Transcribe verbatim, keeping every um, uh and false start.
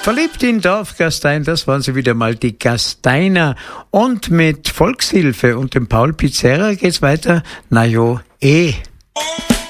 Verliebt in Dorfgastein, das waren sie wieder mal, die Gasteiner. Und mit Volkshilfe und dem Paul Pizzerra geht's weiter. Na jo, eh.